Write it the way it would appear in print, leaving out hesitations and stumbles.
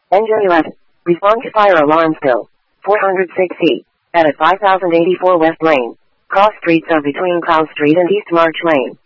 Engine 11. Respond to fire alarm spill. 406C. At 5084 West Lane. Cross streets are between Cloud Street and East March Lane.